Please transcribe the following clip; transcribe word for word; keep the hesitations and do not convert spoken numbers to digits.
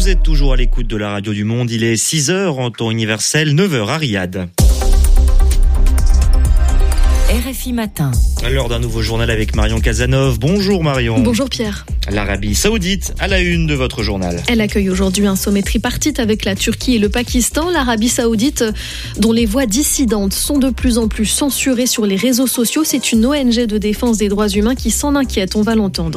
Vous êtes toujours à l'écoute de la radio du Monde. Il est six heures en temps universel, neuf heures à Riyad. R F I Matin. À l'heure d'un nouveau journal avec Marion Cazeneuve. Bonjour Marion. Bonjour Pierre. L'Arabie Saoudite à la une de votre journal. Elle accueille aujourd'hui un sommet tripartite avec la Turquie et le Pakistan. L'Arabie Saoudite, dont les voix dissidentes sont de plus en plus censurées sur les réseaux sociaux, c'est une O N G de défense des droits humains qui s'en inquiète, on va l'entendre.